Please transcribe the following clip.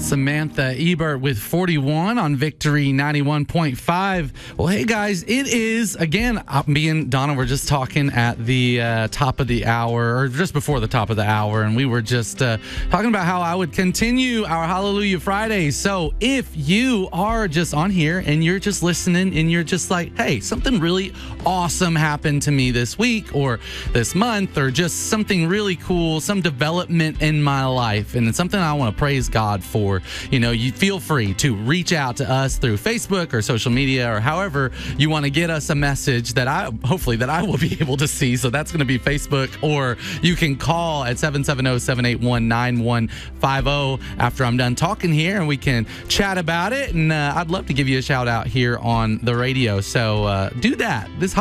Samantha Ebert with 41 on Victory 91.5. Well, hey, guys, it is, again, me and Donna were just talking at the top of the hour, or just before the top of the hour, and we were just talking about how I would continue our Hallelujah Fridays. So if you are just on here and you're just listening and you're just like, hey, something really awesome happened to me this week or this month, or just something really cool, some development in my life, and it's something I want to praise God for, you feel free to reach out to us through Facebook or social media or however you want to get us a message that I will be able to see. So that's going to be Facebook, or you can call at 770-781-9150 after I'm done talking here, and we can chat about it. And I'd love to give you a shout out here on the radio. So do that. This